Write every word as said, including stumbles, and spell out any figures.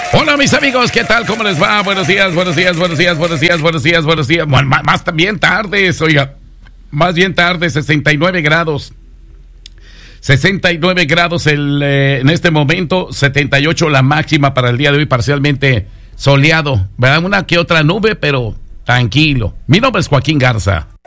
Hola mis amigos, ¿qué tal? ¿Cómo les va? Buenos días, buenos días, buenos días, buenos días, buenos días, buenos días. Bueno, más, más también tardes, oiga, más bien tarde, sesenta y nueve grados. sesenta y nueve grados el, eh, en este momento, setenta y ocho la máxima para el día de hoy, parcialmente soleado, ¿verdad? Una que otra nube, pero tranquilo. Mi nombre es Joaquín Garza.